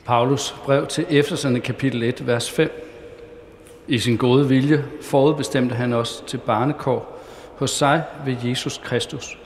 Paulus brev til Efeserne kapitel 1, vers 5. I sin gode vilje forudbestemte han os til barnekår hos sig ved Jesus Kristus,